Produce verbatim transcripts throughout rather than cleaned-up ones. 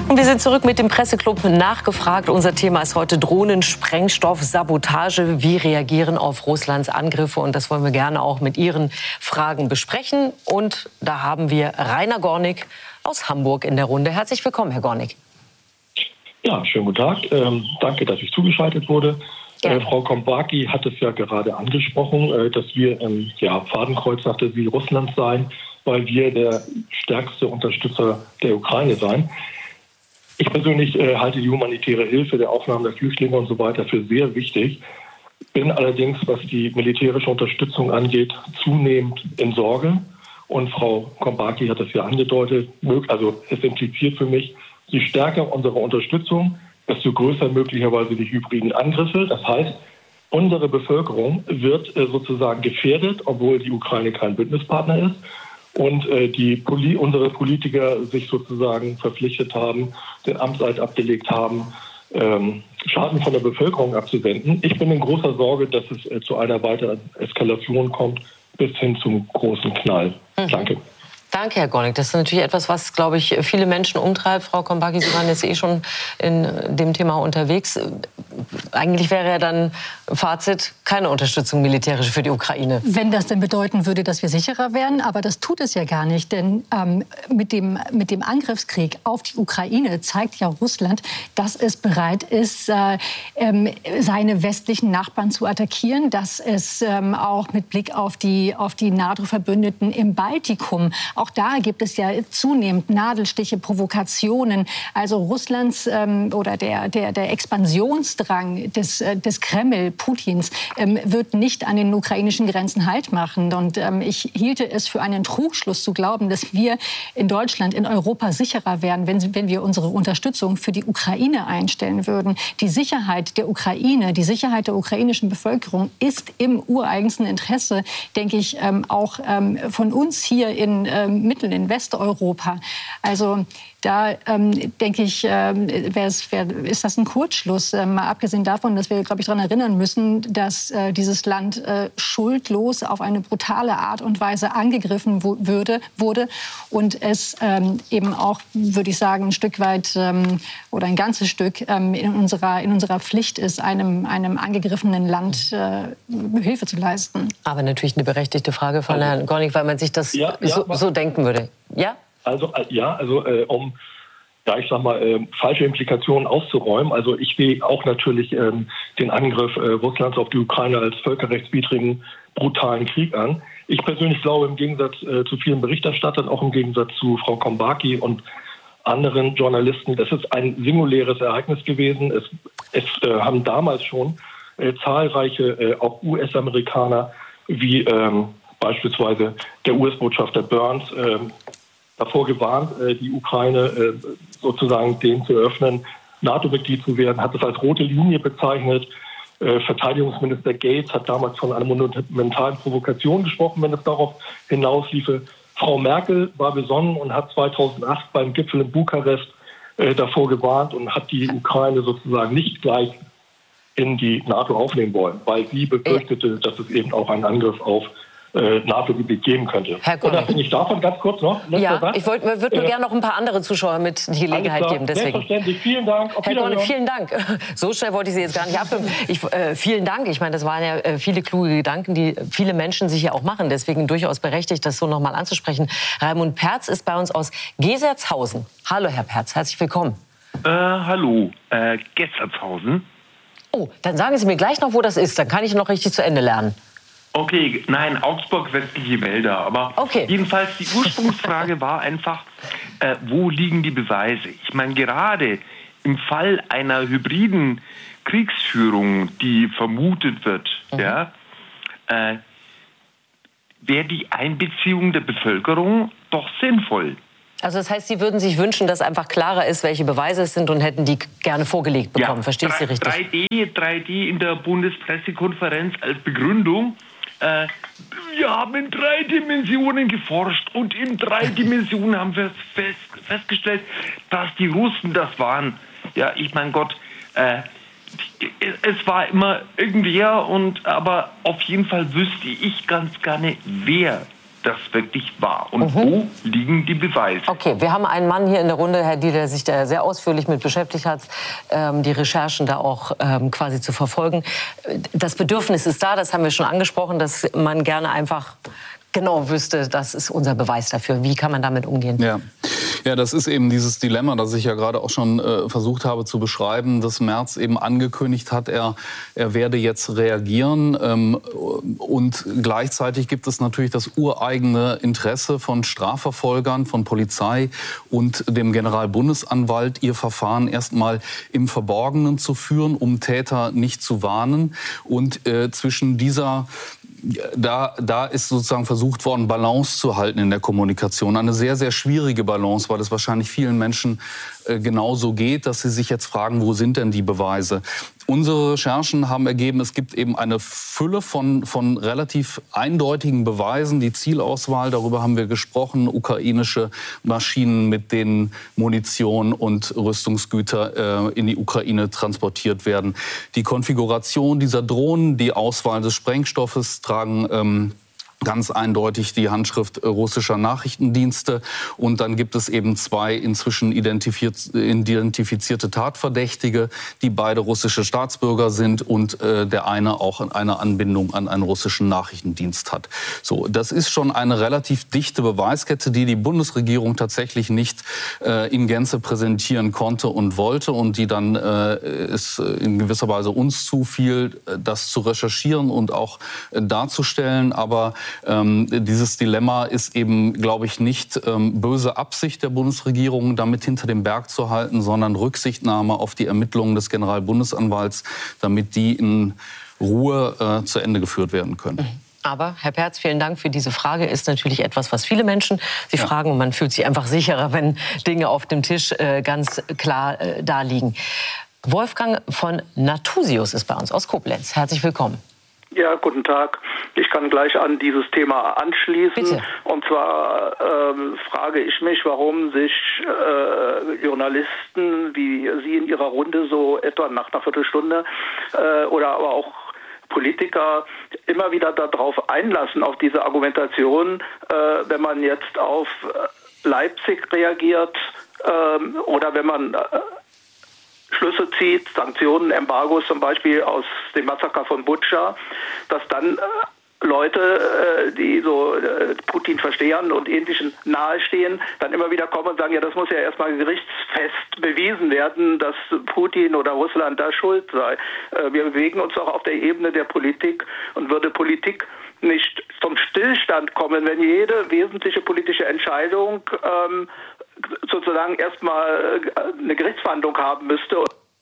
Und wir sind zurück mit dem Presseclub nachgefragt. Unser Thema ist heute Drohnen, Sprengstoff, Sabotage. Wie reagieren auf Russlands Angriffe? Und das wollen wir gerne auch mit Ihren Fragen besprechen. Und da haben wir Rainer Gornig aus Hamburg in der Runde. Herzlich willkommen, Herr Gornig. Ja, schönen guten Tag. Ähm, danke, dass ich zugeschaltet wurde. Äh, Frau Kompaki hat es ja gerade angesprochen, äh, dass wir im ja, Fadenkreuz nach der Ziel Russlands seien, weil wir der stärkste Unterstützer der Ukraine seien. Ich persönlich äh, halte die humanitäre Hilfe, der Aufnahme der Flüchtlinge und so weiter für sehr wichtig. Bin allerdings, was die militärische Unterstützung angeht, zunehmend in Sorge. Und Frau Kompaki hat das ja angedeutet, also es impliziert für mich, je stärker unsere Unterstützung, desto größer möglicherweise die hybriden Angriffe. Das heißt, unsere Bevölkerung wird äh, sozusagen gefährdet, obwohl die Ukraine kein Bündnispartner ist. Und äh, die Poli- unsere Politiker sich sozusagen verpflichtet haben, den Amtseid abgelegt haben, ähm, Schaden von der Bevölkerung abzuwenden. Ich bin in großer Sorge, dass es äh, zu einer weiteren Eskalation kommt, bis hin zum großen Knall. Mhm. Danke. Danke, Herr Gornig. Das ist natürlich etwas, was, glaube ich, viele Menschen umtreibt. Frau Kompaki, Sie waren jetzt eh schon in dem Thema unterwegs. Eigentlich wäre ja dann Fazit keine Unterstützung militärisch für die Ukraine. Wenn das denn bedeuten würde, dass wir sicherer wären, aber das tut es ja gar nicht. Denn ähm, mit dem, mit dem Angriffskrieg auf die Ukraine zeigt ja Russland, dass es bereit ist, äh, ähm, seine westlichen Nachbarn zu attackieren, dass es ähm, auch mit Blick auf die, auf die NATO-Verbündeten im Baltikum, auch da gibt es ja zunehmend Nadelstiche, Provokationen. Also Russlands ähm, oder der, der, der Expansionsdrang des, äh, des Kreml, Putins, ähm, wird nicht an den ukrainischen Grenzen Halt machen. Und ähm, ich hielte es für einen Trugschluss zu glauben, dass wir in Deutschland, in Europa sicherer wären, wenn, wenn wir unsere Unterstützung für die Ukraine einstellen würden. Die Sicherheit der Ukraine, die Sicherheit der ukrainischen Bevölkerung ist im ureigensten Interesse, denke ich, ähm, auch ähm, von uns hier in ähm, Mittel in Westeuropa. Also da ähm, denke ich, ähm, wär's, wär, ist das ein Kurzschluss. Ähm, mal abgesehen davon, dass wir, glaube ich, daran erinnern müssen, dass äh, dieses Land äh, schuldlos auf eine brutale Art und Weise angegriffen wo, würde, wurde und es ähm, eben auch, würde ich sagen, ein Stück weit ähm, oder ein ganzes Stück ähm, in, unserer, in unserer Pflicht ist, einem, einem angegriffenen Land äh, Hilfe zu leisten. Aber natürlich eine berechtigte Frage von also, Herrn Gornig, weil man sich das ja, ja, so, so denken würde. Ja? Also ja, also äh, um, ja, ich sag mal, äh, falsche Implikationen auszuräumen. Also ich sehe auch natürlich ähm, den Angriff äh, Russlands auf die Ukraine als völkerrechtswidrigen, brutalen Krieg an. Ich persönlich glaube, im Gegensatz äh, zu vielen Berichterstattern, auch im Gegensatz zu Frau Kompaki und anderen Journalisten, das ist ein singuläres Ereignis gewesen. Es, es äh, haben damals schon äh, zahlreiche, äh, auch U S-Amerikaner, wie ähm, beispielsweise der U S-Botschafter Burns, äh, davor gewarnt, die Ukraine sozusagen dem zu eröffnen, NATO-Mitglied zu werden, hat es als rote Linie bezeichnet. Verteidigungsminister Gates hat damals von einer monumentalen Provokation gesprochen, wenn es darauf hinausliefe. Frau Merkel war besonnen und hat zweitausendacht beim Gipfel in Bukarest davor gewarnt und hat die Ukraine sozusagen nicht gleich in die NATO aufnehmen wollen, weil sie befürchtete, dass es eben auch einen Angriff auf NATO-Gebiet geben könnte. Herr Gornig. Unabhängig davon, ganz kurz noch. Ja, Satz. ich würde würd mir äh, gerne noch ein paar andere Zuschauer mit die Gelegenheit geben. Deswegen. Selbstverständlich. Vielen Dank. Herr Gornig, vielen Dank. So schnell wollte ich Sie jetzt gar nicht abwimmen. Ich, äh, vielen Dank. Ich meine, das waren ja äh, viele kluge Gedanken, die viele Menschen sich ja auch machen. Deswegen durchaus berechtigt, das so noch mal anzusprechen. Raimund Perz ist bei uns aus Gesertshausen. Hallo, Herr Perz. Herzlich willkommen. Äh, hallo. Äh, Gesertshausen. Oh, dann sagen Sie mir gleich noch, wo das ist. Dann kann ich noch richtig zu Ende lernen. Okay, nein, Augsburg, westliche Wälder. Aber okay. Jedenfalls, die Ursprungsfrage war einfach, äh, wo liegen die Beweise? Ich meine, gerade im Fall einer hybriden Kriegsführung, die vermutet wird, mhm. ja, äh, wäre die Einbeziehung der Bevölkerung doch sinnvoll. Also das heißt, Sie würden sich wünschen, dass einfach klarer ist, welche Beweise es sind und hätten die gerne vorgelegt bekommen. Ja, verstehe ich Sie richtig? drei D, drei D in der Bundespressekonferenz als Begründung. Äh, wir haben in drei Dimensionen geforscht und in drei Dimensionen haben wir fest, festgestellt, dass die Russen das waren. Ja, ich mein Gott, äh, es war immer irgendwer, und aber auf jeden Fall wüsste ich ganz gerne, wer das wirklich war? Und Mhm. wo liegen die Beweise? Okay, wir haben einen Mann hier in der Runde, Herr Diehl, der sich da sehr ausführlich mit beschäftigt hat, ähm, die Recherchen da auch ähm, quasi zu verfolgen. Das Bedürfnis ist da, das haben wir schon angesprochen, dass man gerne einfach genau wüsste, das ist unser Beweis dafür. Wie kann man damit umgehen? Ja. Ja, das ist eben dieses Dilemma, das ich ja gerade auch schon äh, versucht habe zu beschreiben, dass Merz eben angekündigt hat, er, er werde jetzt reagieren. Ähm, und gleichzeitig gibt es natürlich das ureigene Interesse von Strafverfolgern, von Polizei und dem Generalbundesanwalt, ihr Verfahren erstmal im Verborgenen zu führen, um Täter nicht zu warnen. Und äh, zwischen dieser Da, da ist sozusagen versucht worden, Balance zu halten in der Kommunikation. Eine sehr, sehr schwierige Balance, weil es wahrscheinlich vielen Menschen äh, genauso geht, dass sie sich jetzt fragen, wo sind denn die Beweise? Unsere Recherchen haben ergeben, es gibt eben eine Fülle von, von relativ eindeutigen Beweisen. Die Zielauswahl, darüber haben wir gesprochen, ukrainische Maschinen, mit denen Munition und Rüstungsgüter äh, in die Ukraine transportiert werden. Die Konfiguration dieser Drohnen, die Auswahl des Sprengstoffes tragen ähm, ganz eindeutig die Handschrift russischer Nachrichtendienste. Und dann gibt es eben zwei inzwischen identifizierte Tatverdächtige, die beide russische Staatsbürger sind und äh, der eine auch eine Anbindung an einen russischen Nachrichtendienst hat. So, das ist schon eine relativ dichte Beweiskette, die die Bundesregierung tatsächlich nicht äh, in Gänze präsentieren konnte und wollte und die dann äh, es in gewisser Weise uns zufiel, das zu recherchieren und auch äh, darzustellen. Aber Ähm, dieses Dilemma ist eben, glaube ich, nicht ähm, böse Absicht der Bundesregierung, damit hinter dem Berg zu halten, sondern Rücksichtnahme auf die Ermittlungen des Generalbundesanwalts, damit die in Ruhe äh, zu Ende geführt werden können. Aber, Herr Perz, vielen Dank für diese Frage. Ist natürlich etwas, was viele Menschen sich ja. fragen. Und man fühlt sich einfach sicherer, wenn Dinge auf dem Tisch äh, ganz klar äh, da liegen. Wolfgang von Nathusius ist bei uns aus Koblenz. Herzlich willkommen. Ja, guten Tag. Ich kann gleich an dieses Thema anschließen. Bitte. Und zwar ähm, frage ich mich, warum sich äh, Journalisten wie Sie in Ihrer Runde so etwa nach einer Viertelstunde äh, oder aber auch Politiker immer wieder darauf einlassen, auf diese Argumentation, äh, wenn man jetzt auf Leipzig reagiert äh, oder wenn man äh, Schlüsse zieht, Sanktionen, Embargos zum Beispiel aus dem Massaker von Butscha, dass dann äh, Leute, äh, die so äh, Putin verstehen und Ähnlichen nahestehen, dann immer wieder kommen und sagen, ja, das muss ja erstmal gerichtsfest bewiesen werden, dass Putin oder Russland da schuld sei. Äh, wir bewegen uns auch auf der Ebene der Politik und würde Politik nicht zum Stillstand kommen, wenn jede wesentliche politische Entscheidung ähm, sozusagen erstmal eine Gerichtsverhandlung haben müsste.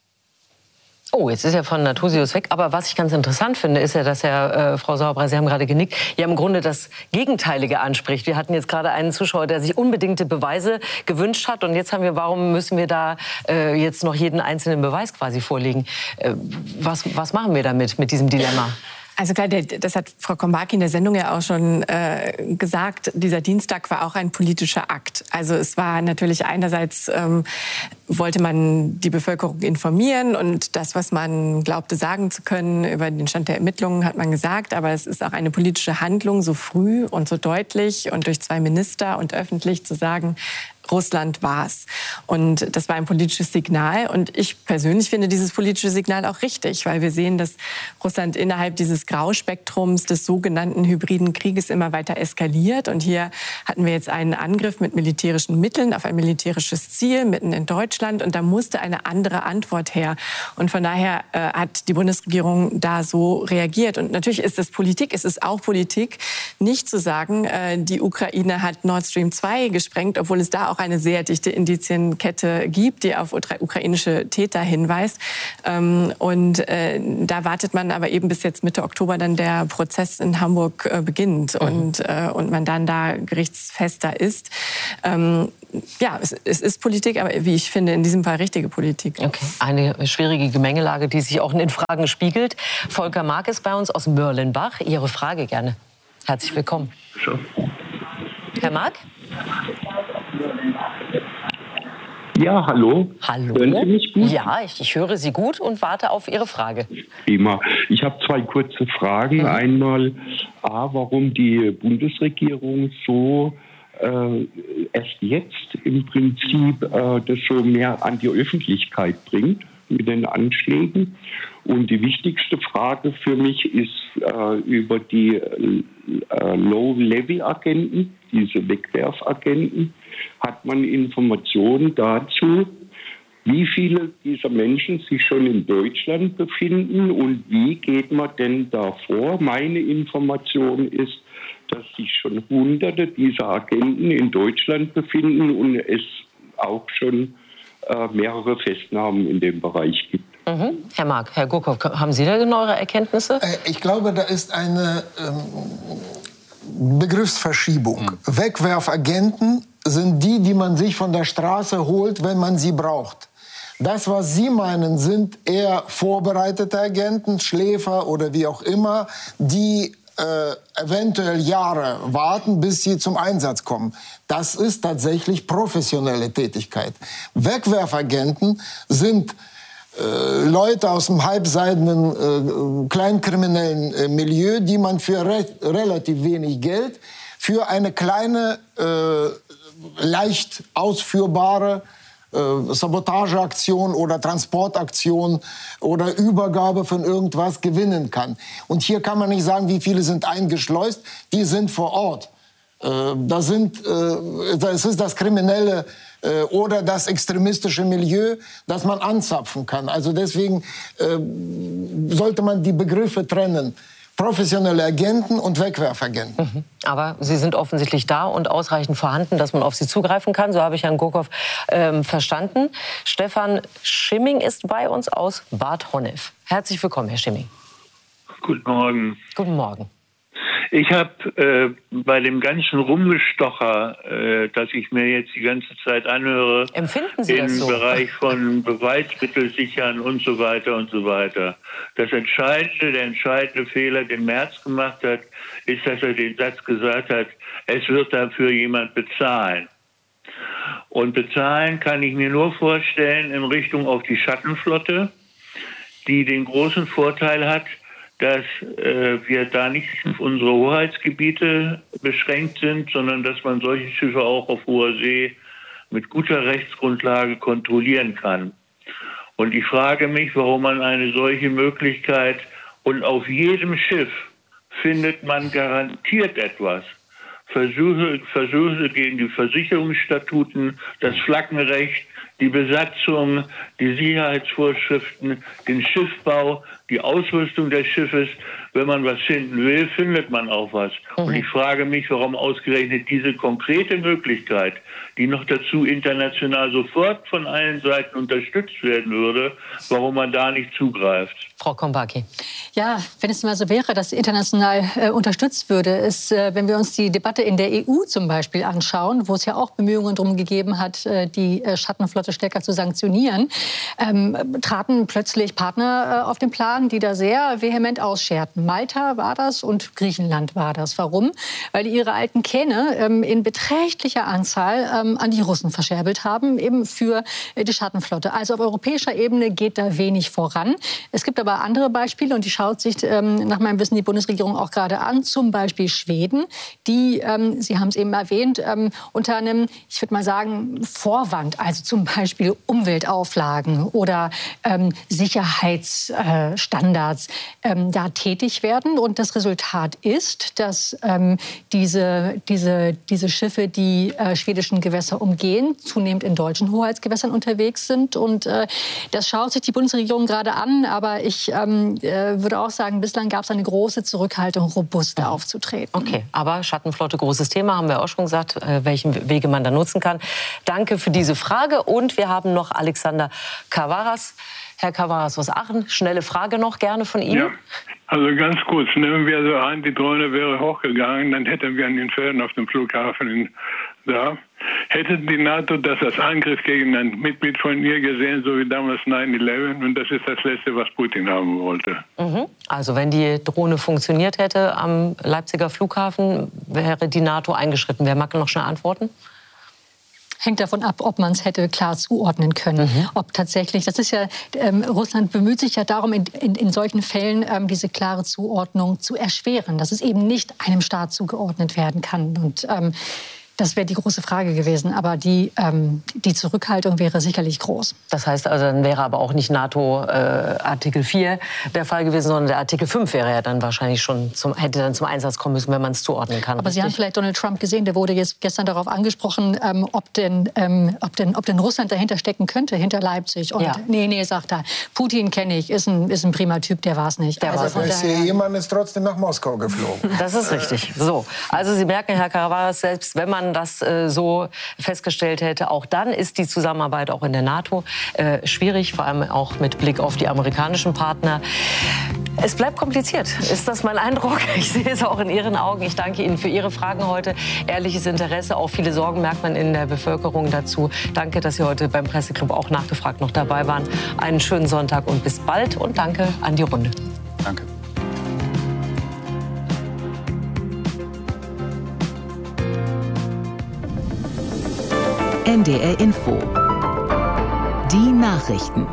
Oh, jetzt ist er von Nathusius weg. Aber was ich ganz interessant finde, ist ja, dass er, äh, Frau Sauerbrei, Sie haben gerade genickt, ja im Grunde das Gegenteilige anspricht. Wir hatten jetzt gerade einen Zuschauer, der sich unbedingte Beweise gewünscht hat. Und jetzt haben wir, warum müssen wir da äh, jetzt noch jeden einzelnen Beweis quasi vorlegen? Äh, was, was machen wir damit, mit diesem Dilemma? Also klar, das hat Frau Kombaki in der Sendung ja auch schon äh, gesagt, dieser Dienstag war auch ein politischer Akt. Also es war natürlich einerseits, ähm, wollte man die Bevölkerung informieren und das, was man glaubte sagen zu können über den Stand der Ermittlungen, hat man gesagt. Aber es ist auch eine politische Handlung, so früh und so deutlich und durch zwei Minister und öffentlich zu sagen, Russland war's. Und das war ein politisches Signal. Und ich persönlich finde dieses politische Signal auch richtig, weil wir sehen, dass Russland innerhalb dieses Grauspektrums des sogenannten hybriden Krieges immer weiter eskaliert. Und hier hatten wir jetzt einen Angriff mit militärischen Mitteln auf ein militärisches Ziel mitten in Deutschland. Und da musste eine andere Antwort her. Und von daher äh, hat die Bundesregierung da so reagiert. Und natürlich ist es Politik, es ist auch Politik, nicht zu sagen, äh, die Ukraine hat Nord Stream zwei gesprengt, obwohl es da auch eine sehr dichte Indizienkette gibt, die auf ukrainische Täter hinweist. Und da wartet man aber eben bis jetzt Mitte Oktober dann der Prozess in Hamburg beginnt und, und man dann da gerichtsfester ist. Ja, es, es ist Politik, aber wie ich finde, in diesem Fall richtige Politik. Okay, eine schwierige Gemengelage, die sich auch in den Fragen spiegelt. Volker Mark ist bei uns aus Mörlenbach. Ihre Frage gerne. Herzlich willkommen. Sure. Herr Mark? Ja, hallo. Hallo. Hören Sie mich gut? Ja, ich, ich höre Sie gut und warte auf Ihre Frage. Prima. Ich habe zwei kurze Fragen. Mhm. Einmal, A, warum die Bundesregierung so äh, erst jetzt im Prinzip äh, das so mehr an die Öffentlichkeit bringt mit den Anschlägen. Und die wichtigste Frage für mich ist äh, über die äh, Low-Level-Agenten, diese Wegwerfagenten. Hat man Informationen dazu, wie viele dieser Menschen sich schon in Deutschland befinden und wie geht man denn da vor? Meine Information ist, dass sich schon Hunderte dieser Agenten in Deutschland befinden und es auch schon äh, mehrere Festnahmen in dem Bereich gibt. Mhm. Herr Mark, Herr Gurkow, haben Sie da genauere Erkenntnisse? Ich glaube, da ist eine ähm, Begriffsverschiebung. Mhm. Wegwerfagenten sind die, die man sich von der Straße holt, wenn man sie braucht. Das, was Sie meinen, sind eher vorbereitete Agenten, Schläfer oder wie auch immer, die äh, eventuell Jahre warten, bis sie zum Einsatz kommen. Das ist tatsächlich professionelle Tätigkeit. Wegwerfagenten sind äh, Leute aus dem halbseidenen, äh, kleinkriminellen äh, Milieu, die man für re relativ wenig Geld für eine kleine, äh, leicht ausführbare äh, Sabotageaktion oder Transportaktion oder Übergabe von irgendwas gewinnen kann. Und hier kann man nicht sagen, wie viele sind eingeschleust, die sind vor Ort. Äh, da sind, äh, das ist das kriminelle äh, oder das extremistische Milieu, das man anzapfen kann. Also deswegen äh, sollte man die Begriffe trennen. Professionelle Agenten und Wegwerfagenten. Mhm. Aber sie sind offensichtlich da und ausreichend vorhanden, dass man auf sie zugreifen kann. So habe ich Herrn Gurkow ähm, verstanden. Stefan Schimming ist bei uns aus Bad Honnef. Herzlich willkommen, Herr Schimming. Guten Morgen. Guten Morgen. Ich habe äh, bei dem ganzen Rumgestocher, äh, das ich mir jetzt die ganze Zeit anhöre, Empfinden Sie im das so? Bereich von Beweismittel sichern und so weiter und so weiter. Das entscheidende, der entscheidende Fehler, den Merz gemacht hat, ist, dass er den Satz gesagt hat, es wird dafür jemand bezahlen. Und bezahlen kann ich mir nur vorstellen in Richtung auf die Schattenflotte, die den großen Vorteil hat, dass äh, wir da nicht auf unsere Hoheitsgebiete beschränkt sind, sondern dass man solche Schiffe auch auf hoher See mit guter Rechtsgrundlage kontrollieren kann. Und ich frage mich, warum man eine solche Möglichkeit, und auf jedem Schiff findet man garantiert etwas. Versuche, Versuche gegen die Versicherungsstatuten, das Flaggenrecht, die Besatzung, die Sicherheitsvorschriften, den Schiffbau, die Ausrüstung des Schiffes. Wenn man was finden will, findet man auch was. Mhm. Und ich frage mich, warum ausgerechnet diese konkrete Möglichkeit, die noch dazu international sofort von allen Seiten unterstützt werden würde, warum man da nicht zugreift. Frau Kombaki. Ja, wenn es mal so wäre, dass international äh, unterstützt würde, ist, äh, wenn wir uns die Debatte in der E U zum Beispiel anschauen, wo es ja auch Bemühungen darum gegeben hat, äh, die äh, Schattenflotte stärker zu sanktionieren, ähm, traten plötzlich Partner äh, auf den Plan, die da sehr vehement ausscherten. Malta war das und Griechenland war das. Warum? Weil die ihre alten Kähne ähm, in beträchtlicher Anzahl ähm, an die Russen verscherbelt haben, eben für äh, die Schattenflotte. Also auf europäischer Ebene geht da wenig voran. Es gibt aber andere Beispiele und die schaut sich ähm, nach meinem Wissen die Bundesregierung auch gerade an, zum Beispiel Schweden, die, ähm, Sie haben es eben erwähnt, ähm, unter einem, ich würde mal sagen, Vorwand, also zum Beispiel Umweltauflagen oder ähm, Sicherheitsstandards, äh, ähm, da tätig werden. Und das Resultat ist, dass ähm, diese, diese, diese Schiffe, die äh, schwedischen Gewässer umgehen, zunehmend in deutschen Hoheitsgewässern unterwegs sind. Und äh, das schaut sich die Bundesregierung gerade an, aber ich ähm, äh, würde auch sagen, bislang gab es eine große Zurückhaltung, robuster aufzutreten. Okay, aber Schattenflotte, großes Thema, haben wir auch schon gesagt, äh, welchen Wege man da nutzen kann. Danke für diese Frage. Und wir haben noch Alexander Kavaras. Herr Kavaras aus Aachen, schnelle Frage noch gerne von Ihnen. Ja, also ganz kurz, nehmen wir so an, die Drohne wäre hochgegangen, dann hätten wir ein Inferno auf dem Flughafen in, da. Hätte die NATO das als Angriff gegen ein Mitglied von ihr gesehen, so wie damals neun elf, und das ist das Letzte, was Putin haben wollte. Mhm. Also wenn die Drohne funktioniert hätte am Leipziger Flughafen, wäre die NATO eingeschritten. Wer mag noch schnell antworten? hängt davon ab, ob man es hätte klar zuordnen können. Mhm. Ob tatsächlich, das ist ja, ähm, Russland bemüht sich ja darum, in, in, in solchen Fällen ähm, diese klare Zuordnung zu erschweren, dass es eben nicht einem Staat zugeordnet werden kann. Und ähm, das wäre die große Frage gewesen. Aber die, ähm, die Zurückhaltung wäre sicherlich groß. Das heißt also, dann wäre aber auch nicht NATO äh, Artikel vier der Fall gewesen, sondern der Artikel fünf wäre ja dann wahrscheinlich schon zum, hätte dann zum Einsatz kommen müssen, wenn man es zuordnen kann. Aber richtig? Sie haben vielleicht Donald Trump gesehen, der wurde jetzt gestern darauf angesprochen, ähm, ob, denn, ähm, ob, denn, ob denn Russland dahinter stecken könnte, hinter Leipzig. Und ja. nee, nee, sagt er, Putin kenne ich, ist ein, ist ein prima Typ, der war es nicht. Der, also der C I E-Mann ist trotzdem nach Moskau geflogen. Das ist richtig. So, also Sie merken, Herr Karavaras, selbst wenn man das äh, so festgestellt hätte, auch dann ist die Zusammenarbeit auch in der NATO äh, schwierig, vor allem auch mit Blick auf die amerikanischen Partner. Es bleibt kompliziert, ist das mein Eindruck? Ich sehe es auch in Ihren Augen. Ich danke Ihnen für Ihre Fragen heute. Ehrliches Interesse, auch viele Sorgen merkt man in der Bevölkerung dazu. Danke, dass Sie heute beim Presseclub auch nachgefragt noch dabei waren. Einen schönen Sonntag und bis bald. Und danke an die Runde. Danke. N D R Info. Die Nachrichten.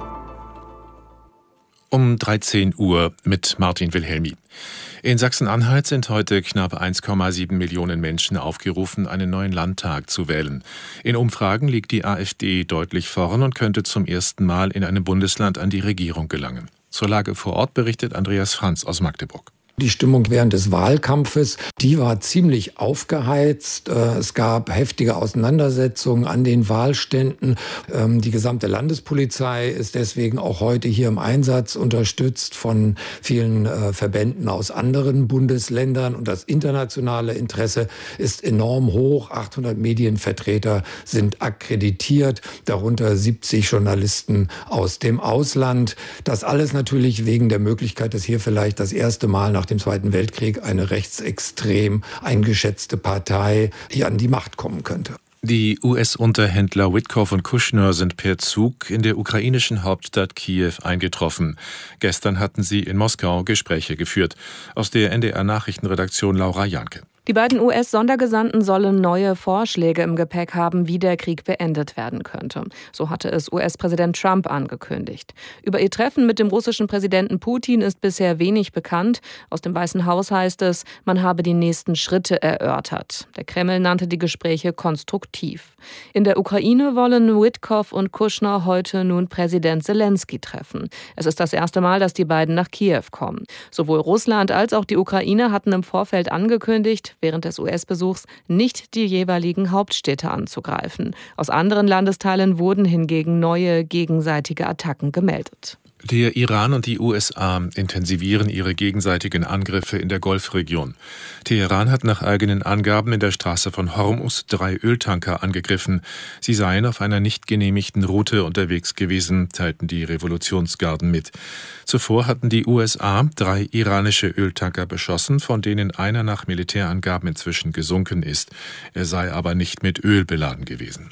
Um dreizehn Uhr mit Martin Wilhelmi. In Sachsen-Anhalt sind heute knapp eins Komma sieben Millionen Menschen aufgerufen, einen neuen Landtag zu wählen. In Umfragen liegt die AfD deutlich vorn und könnte zum ersten Mal in einem Bundesland an die Regierung gelangen. Zur Lage vor Ort berichtet Andreas Franz aus Magdeburg. Die Stimmung während des Wahlkampfes, die war ziemlich aufgeheizt. Es gab heftige Auseinandersetzungen an den Wahlständen. Die gesamte Landespolizei ist deswegen auch heute hier im Einsatz, unterstützt von vielen Verbänden aus anderen Bundesländern. Und das internationale Interesse ist enorm hoch. achthundert Medienvertreter sind akkreditiert, darunter siebzig Journalisten aus dem Ausland. Das alles natürlich wegen der Möglichkeit, dass hier vielleicht das erste Mal nach dem Zweiten Weltkrieg eine rechtsextrem eingeschätzte Partei hier an die Macht kommen könnte. Die U S-Unterhändler Witkoff und Kushner sind per Zug in der ukrainischen Hauptstadt Kiew eingetroffen. Gestern hatten sie in Moskau Gespräche geführt. Aus der N D R-Nachrichtenredaktion Laura Janke. Die beiden U S-Sondergesandten sollen neue Vorschläge im Gepäck haben, wie der Krieg beendet werden könnte. So hatte es U S-Präsident Trump angekündigt. Über ihr Treffen mit dem russischen Präsidenten Putin ist bisher wenig bekannt. Aus dem Weißen Haus heißt es, man habe die nächsten Schritte erörtert. Der Kreml nannte die Gespräche konstruktiv. In der Ukraine wollen Witkoff und Kushner heute nun Präsident Zelensky treffen. Es ist das erste Mal, dass die beiden nach Kiew kommen. Sowohl Russland als auch die Ukraine hatten im Vorfeld angekündigt, während des U S-Besuchs nicht die jeweiligen Hauptstädte anzugreifen. Aus anderen Landesteilen wurden hingegen neue gegenseitige Attacken gemeldet. Der Iran und die U S A intensivieren ihre gegenseitigen Angriffe in der Golfregion. Teheran hat nach eigenen Angaben in der Straße von Hormuz drei Öltanker angegriffen. Sie seien auf einer nicht genehmigten Route unterwegs gewesen, teilten die Revolutionsgarden mit. Zuvor hatten die U S A drei iranische Öltanker beschossen, von denen einer nach Militärangaben inzwischen gesunken ist. Er sei aber nicht mit Öl beladen gewesen.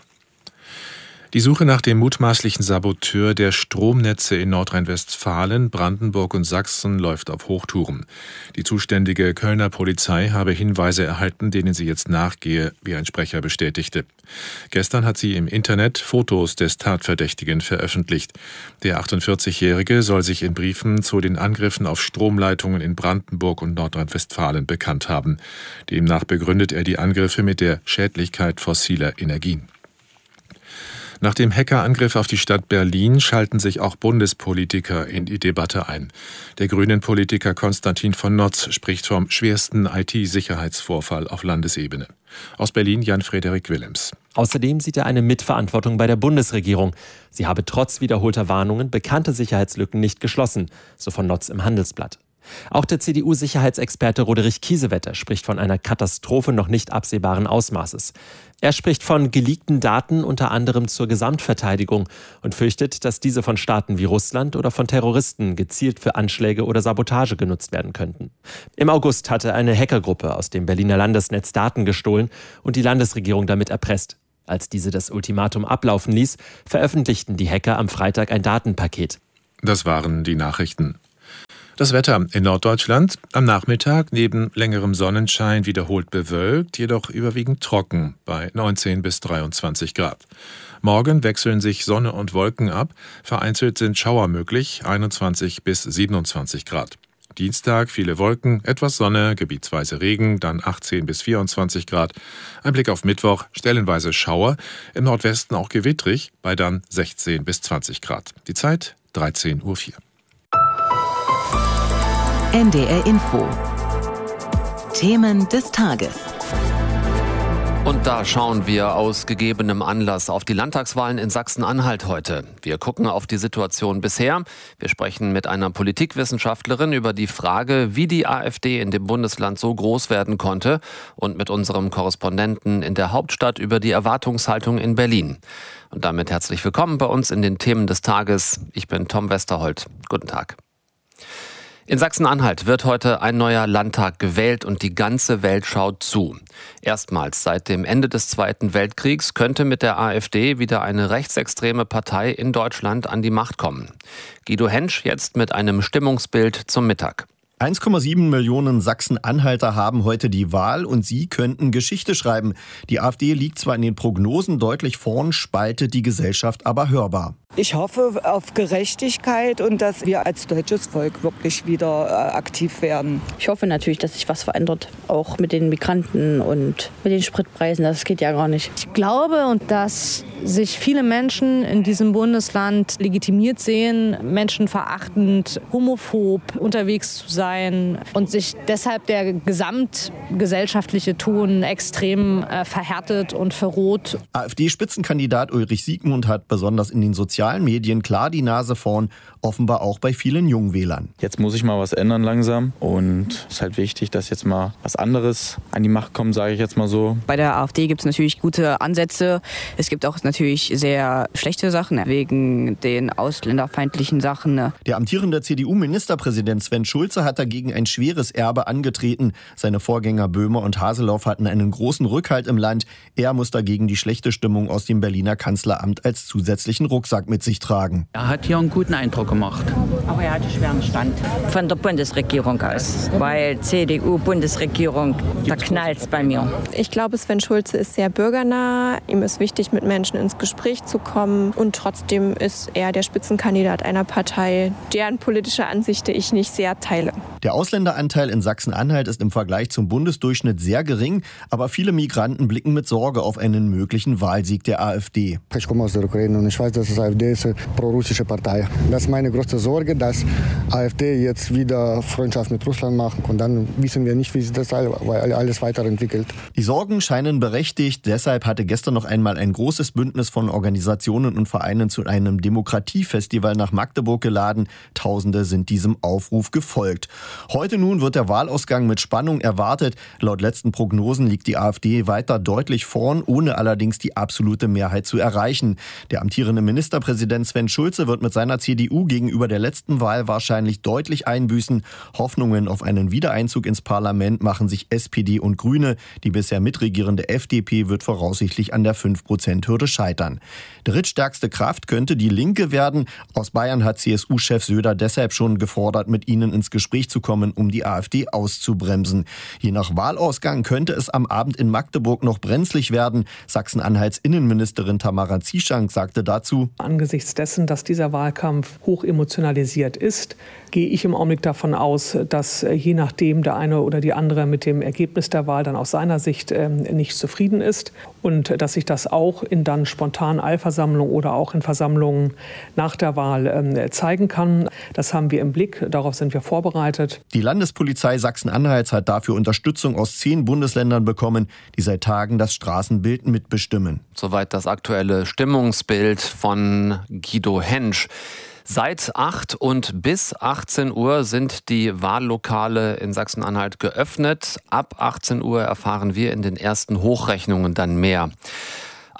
Die Suche nach dem mutmaßlichen Saboteur der Stromnetze in Nordrhein-Westfalen, Brandenburg und Sachsen läuft auf Hochtouren. Die zuständige Kölner Polizei habe Hinweise erhalten, denen sie jetzt nachgehe, wie ein Sprecher bestätigte. Gestern hat sie im Internet Fotos des Tatverdächtigen veröffentlicht. Der achtundvierzigjährige soll sich in Briefen zu den Angriffen auf Stromleitungen in Brandenburg und Nordrhein-Westfalen bekannt haben. Demnach begründet er die Angriffe mit der Schädlichkeit fossiler Energien. Nach dem Hackerangriff auf die Stadt Berlin schalten sich auch Bundespolitiker in die Debatte ein. Der Grünen-Politiker Konstantin von Notz spricht vom schwersten I T-Sicherheitsvorfall auf Landesebene. Aus Berlin Jan-Frederik Willems. Außerdem sieht er eine Mitverantwortung bei der Bundesregierung. Sie habe trotz wiederholter Warnungen bekannte Sicherheitslücken nicht geschlossen, so von Notz im Handelsblatt. Auch der C D U-Sicherheitsexperte Roderich Kiesewetter spricht von einer Katastrophe noch nicht absehbaren Ausmaßes. Er spricht von geleakten Daten unter anderem zur Gesamtverteidigung und fürchtet, dass diese von Staaten wie Russland oder von Terroristen gezielt für Anschläge oder Sabotage genutzt werden könnten. Im August hatte eine Hackergruppe aus dem Berliner Landesnetz Daten gestohlen und die Landesregierung damit erpresst. Als diese das Ultimatum ablaufen ließ, veröffentlichten die Hacker am Freitag ein Datenpaket. Das waren die Nachrichten. Das Wetter in Norddeutschland am Nachmittag neben längerem Sonnenschein wiederholt bewölkt, jedoch überwiegend trocken bei neunzehn bis dreiundzwanzig Grad. Morgen wechseln sich Sonne und Wolken ab, vereinzelt sind Schauer möglich, einundzwanzig bis siebenundzwanzig Grad. Dienstag viele Wolken, etwas Sonne, gebietsweise Regen, dann achtzehn bis vierundzwanzig Grad. Ein Blick auf Mittwoch, stellenweise Schauer, im Nordwesten auch gewittrig, bei dann sechzehn bis zwanzig Grad. Die Zeit dreizehn Uhr vier. N D R Info. Themen des Tages. Und da schauen wir aus gegebenem Anlass auf die Landtagswahlen in Sachsen-Anhalt heute. Wir gucken auf die Situation bisher. Wir sprechen mit einer Politikwissenschaftlerin über die Frage, wie die AfD in dem Bundesland so groß werden konnte, und mit unserem Korrespondenten in der Hauptstadt über die Erwartungshaltung in Berlin. Und damit herzlich willkommen bei uns in den Themen des Tages. Ich bin Tom Westerholt. Guten Tag. In Sachsen-Anhalt wird heute ein neuer Landtag gewählt und die ganze Welt schaut zu. Erstmals seit dem Ende des Zweiten Weltkriegs könnte mit der AfD wieder eine rechtsextreme Partei in Deutschland an die Macht kommen. Guido Hensch jetzt mit einem Stimmungsbild zum Mittag. eins Komma sieben Millionen Sachsen-Anhalter haben heute die Wahl und sie könnten Geschichte schreiben. Die AfD liegt zwar in den Prognosen deutlich vorn, spaltet die Gesellschaft aber hörbar. Ich hoffe auf Gerechtigkeit und dass wir als deutsches Volk wirklich wieder äh, aktiv werden. Ich hoffe natürlich, dass sich was verändert, auch mit den Migranten und mit den Spritpreisen. Das geht ja gar nicht. Ich glaube, und dass sich viele Menschen in diesem Bundesland legitimiert sehen, menschenverachtend, homophob unterwegs zu sein und sich deshalb der gesamtgesellschaftliche Ton extrem äh, verhärtet und verroht. AfD-Spitzenkandidat Ulrich Siegmund hat besonders in den sozialen Medien klar die Nase vorn, offenbar auch bei vielen Jungwählern. Jetzt muss ich mal was ändern langsam und es ist halt wichtig, dass jetzt mal was anderes an die Macht kommt, sage ich jetzt mal so. Bei der AfD gibt es natürlich gute Ansätze. Es gibt auch natürlich sehr schlechte Sachen wegen den ausländerfeindlichen Sachen. Der amtierende C D U-Ministerpräsident Sven Schulze hat dagegen ein schweres Erbe angetreten. Seine Vorgänger Böhmer und Haseloff hatten einen großen Rückhalt im Land. Er muss dagegen die schlechte Stimmung aus dem Berliner Kanzleramt als zusätzlichen Rucksack mit sich tragen. Er hat hier einen guten Eindruck gemacht. Aber er hatte schweren Stand. Von der Bundesregierung aus. Weil C D U-Bundesregierung, da knallt's bei mir. Ich glaube, Sven Schulze ist sehr bürgernah. Ihm ist wichtig, mit Menschen ins Gespräch zu kommen. Und trotzdem ist er der Spitzenkandidat einer Partei, deren politische Ansichten ich nicht sehr teile. Der Ausländeranteil in Sachsen-Anhalt ist im Vergleich zum Bundesdurchschnitt sehr gering. Aber viele Migranten blicken mit Sorge auf einen möglichen Wahlsieg der AfD. Ich komme aus der Ukraine und ich weiß, dass das AfD ist eine pro-russische Partei. Das ist meine große Sorge, dass AfD jetzt wieder Freundschaft mit Russland macht. Und dann wissen wir nicht, wie sich das alles weiterentwickelt. Die Sorgen scheinen berechtigt. Deshalb hatte gestern noch einmal ein großes Bündnis von Organisationen und Vereinen zu einem Demokratiefestival nach Magdeburg geladen. Tausende sind diesem Aufruf gefolgt. Heute nun wird der Wahlausgang mit Spannung erwartet. Laut letzten Prognosen liegt die AfD weiter deutlich vorn, ohne allerdings die absolute Mehrheit zu erreichen. Der amtierende Ministerpräsident Sven Schulze wird mit seiner C D U gegenüber der letzten Wahl wahrscheinlich deutlich einbüßen. Hoffnungen auf einen Wiedereinzug ins Parlament machen sich S P D und Grüne. Die bisher mitregierende F D P wird voraussichtlich an der fünf Prozent Hürde scheitern. Drittstärkste Kraft könnte die Linke werden. Aus Bayern hat C S U-Chef Söder deshalb schon gefordert, mit ihnen ins Gespräch zu kommen, um die AfD auszubremsen. Je nach Wahlausgang könnte es am Abend in Magdeburg noch brenzlig werden. Sachsen-Anhalts Innenministerin Tamara Zieschank sagte dazu: Angesichts dessen, dass dieser Wahlkampf hoch emotionalisiert ist, gehe ich im Augenblick davon aus, dass je nachdem der eine oder die andere mit dem Ergebnis der Wahl dann aus seiner Sicht äh, nicht zufrieden ist und dass sich das auch in dann spontanen Eilversammlungen oder auch in Versammlungen nach der Wahl äh, zeigen kann. Das haben wir im Blick, darauf sind wir vorbereitet. Die Landespolizei Sachsen-Anhalts hat dafür Unterstützung aus zehn Bundesländern bekommen, die seit Tagen das Straßenbild mitbestimmen. Soweit das aktuelle Stimmungsbild von Guido Hensch. Seit acht und bis achtzehn Uhr sind die Wahllokale in Sachsen-Anhalt geöffnet. Ab achtzehn Uhr erfahren wir in den ersten Hochrechnungen dann mehr.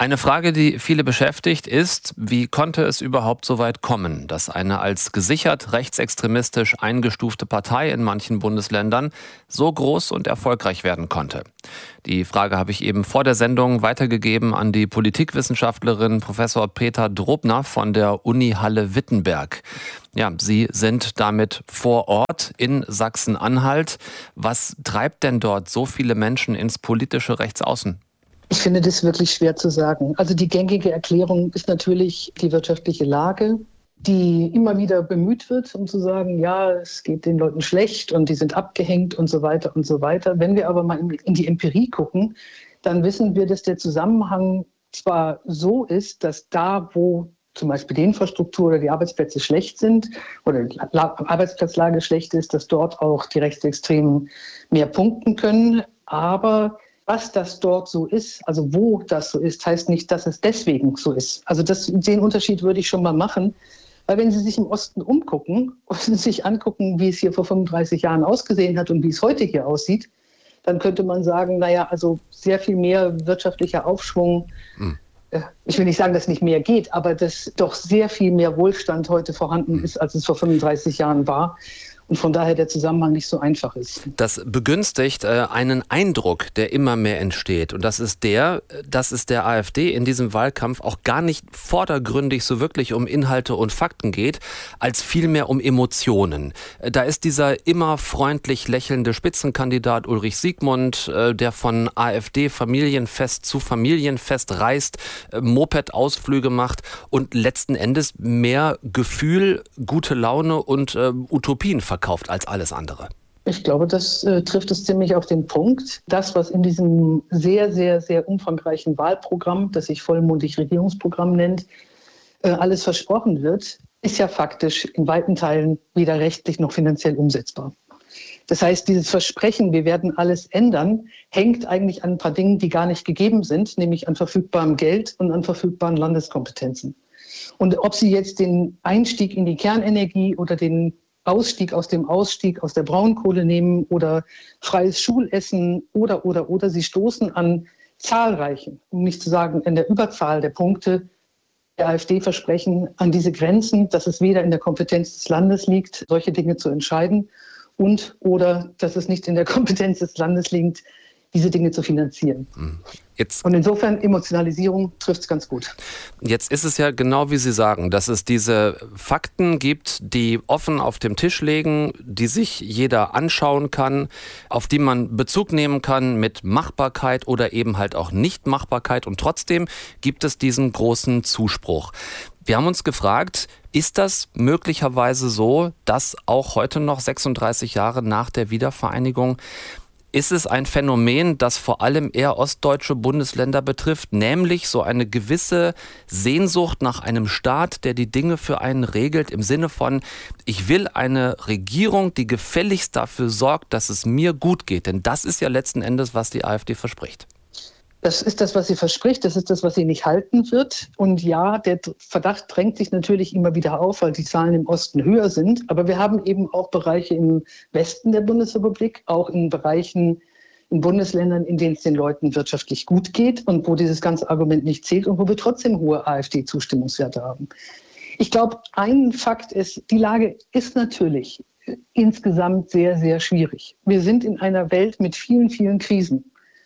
Eine Frage, die viele beschäftigt, ist, wie konnte es überhaupt so weit kommen, dass eine als gesichert rechtsextremistisch eingestufte Partei in manchen Bundesländern so groß und erfolgreich werden konnte? Die Frage habe ich eben vor der Sendung weitergegeben an die Politikwissenschaftlerin Professor Petra Drobner von der Uni Halle-Wittenberg. Ja, Sie sind damit vor Ort in Sachsen-Anhalt. Was treibt denn dort so viele Menschen ins politische Rechtsaußen? Ich finde das wirklich schwer zu sagen. Also die gängige Erklärung ist natürlich die wirtschaftliche Lage, die immer wieder bemüht wird, um zu sagen, ja, es geht den Leuten schlecht und die sind abgehängt und so weiter und so weiter. Wenn wir aber mal in die Empirie gucken, dann wissen wir, dass der Zusammenhang zwar so ist, dass da, wo zum Beispiel die Infrastruktur oder die Arbeitsplätze schlecht sind oder die Arbeitsplatzlage schlecht ist, dass dort auch die Rechtsextremen mehr punkten können. Aber was das dort so ist, also wo das so ist, heißt nicht, dass es deswegen so ist. Also das, den Unterschied würde ich schon mal machen. Weil wenn Sie sich im Osten umgucken und sich angucken, wie es hier vor fünfunddreißig Jahren ausgesehen hat und wie es heute hier aussieht, dann könnte man sagen, naja, also sehr viel mehr wirtschaftlicher Aufschwung. Hm. Ich will nicht sagen, dass nicht mehr geht, aber dass doch sehr viel mehr Wohlstand heute vorhanden ist, als es vor fünfunddreißig Jahren war. Und von daher der Zusammenhang nicht so einfach ist. Das begünstigt äh, einen Eindruck, der immer mehr entsteht. Und das ist der, dass es der AfD in diesem Wahlkampf auch gar nicht vordergründig so wirklich um Inhalte und Fakten geht, als vielmehr um Emotionen. Da ist dieser immer freundlich lächelnde Spitzenkandidat Ulrich Siegmund, äh, der von AfD-Familienfest zu Familienfest reist, äh, Moped-Ausflüge macht und letzten Endes mehr Gefühl, gute Laune und äh, Utopien verkauft als alles andere. Ich glaube, das äh, trifft es ziemlich auf den Punkt. Das, was in diesem sehr, sehr, sehr umfangreichen Wahlprogramm, das sich vollmundig Regierungsprogramm nennt, äh, alles versprochen wird, ist ja faktisch in weiten Teilen weder rechtlich noch finanziell umsetzbar. Das heißt, dieses Versprechen, wir werden alles ändern, hängt eigentlich an ein paar Dingen, die gar nicht gegeben sind, nämlich an verfügbarem Geld und an verfügbaren Landeskompetenzen. Und ob Sie jetzt den Einstieg in die Kernenergie oder den Ausstieg aus dem Ausstieg aus der Braunkohle nehmen oder freies Schulessen oder, oder, oder. Sie stoßen an zahlreichen, um nicht zu sagen in der Überzahl der Punkte der AfD-Versprechen an diese Grenzen, dass es weder in der Kompetenz des Landes liegt, solche Dinge zu entscheiden und oder dass es nicht in der Kompetenz des Landes liegt, diese Dinge zu finanzieren. Jetzt. Und insofern Emotionalisierung trifft es ganz gut. Jetzt ist es ja genau wie Sie sagen, dass es diese Fakten gibt, die offen auf dem Tisch liegen, die sich jeder anschauen kann, auf die man Bezug nehmen kann mit Machbarkeit oder eben halt auch Nichtmachbarkeit. Und trotzdem gibt es diesen großen Zuspruch. Wir haben uns gefragt, ist das möglicherweise so, dass auch heute noch sechsunddreißig Jahre nach der Wiedervereinigung ist es ein Phänomen, das vor allem eher ostdeutsche Bundesländer betrifft, nämlich so eine gewisse Sehnsucht nach einem Staat, der die Dinge für einen regelt, im Sinne von, ich will eine Regierung, die gefälligst dafür sorgt, dass es mir gut geht. Denn das ist ja letzten Endes, was die AfD verspricht. Das ist das, was sie verspricht, das ist das, was sie nicht halten wird. Und ja, der Verdacht drängt sich natürlich immer wieder auf, weil die Zahlen im Osten höher sind. Aber wir haben eben auch Bereiche im Westen der Bundesrepublik, auch in Bereichen, in Bundesländern, in denen es den Leuten wirtschaftlich gut geht und wo dieses ganze Argument nicht zählt und wo wir trotzdem hohe AfD-Zustimmungswerte haben. Ich glaube, ein Fakt ist, die Lage ist natürlich insgesamt sehr, sehr schwierig. Wir sind in einer Welt mit vielen, vielen Krisen.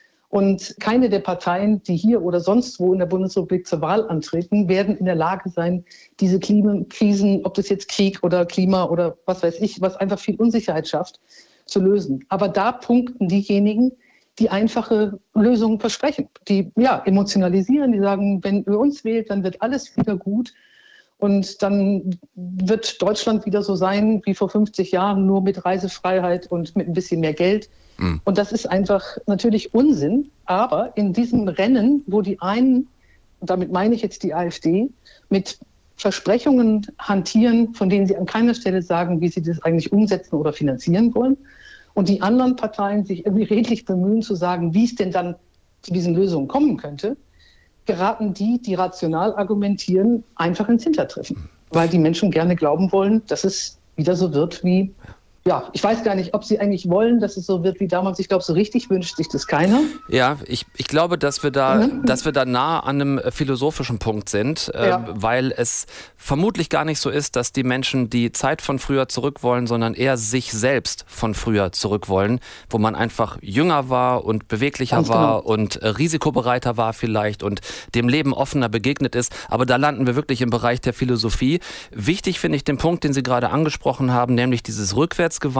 Und keine der Parteien, die hier oder sonst wo in der Bundesrepublik zur Wahl antreten, werden in der Lage sein, diese Krisen, ob das jetzt Krieg oder Klima oder was weiß ich, was einfach viel Unsicherheit schafft, zu lösen. Aber da punkten diejenigen, die einfache Lösungen versprechen, die ja emotionalisieren, die sagen, wenn ihr uns wählt, dann wird alles wieder gut. Und dann wird Deutschland wieder so sein wie vor fünfzig Jahren, nur mit Reisefreiheit und mit ein bisschen mehr Geld. Mhm. Und das ist einfach natürlich Unsinn. Aber in diesem Rennen, wo die einen, und damit meine ich jetzt die AfD, mit Versprechungen hantieren, von denen sie an keiner Stelle sagen, wie sie das eigentlich umsetzen oder finanzieren wollen, und die anderen Parteien sich irgendwie redlich bemühen zu sagen, wie es denn dann zu diesen Lösungen kommen könnte, geraten die, die rational argumentieren, einfach ins Hintertreffen. Weil die Menschen gerne glauben wollen, dass es wieder so wird wie Ja, ich weiß gar nicht, ob Sie eigentlich wollen, dass es so wird wie damals. Ich glaube, so richtig wünscht sich das keiner. Ja, ich, ich glaube, dass wir da, mhm. dass wir da nah an einem philosophischen Punkt sind, äh, ja. weil es vermutlich gar nicht so ist, dass die Menschen die Zeit von früher zurück wollen, sondern eher sich selbst von früher zurück wollen, wo man einfach jünger war und beweglicher Ganz war genau. und äh, risikobereiter war vielleicht und dem Leben offener begegnet ist. Aber da landen wir wirklich im Bereich der Philosophie. Wichtig finde ich den Punkt, den Sie gerade angesprochen haben, nämlich dieses Rückwärts